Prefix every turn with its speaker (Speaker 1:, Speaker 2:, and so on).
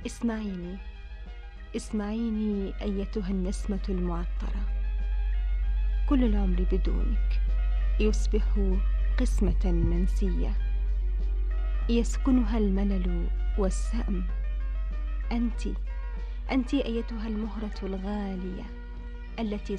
Speaker 1: اسمعيني، اسمعيني أيتها النسمة المعطرة. كل العمر بدونك يصبح قسمة منسية، يسكنها الملل والسأم. أنت أيتها المهرة الغالية التي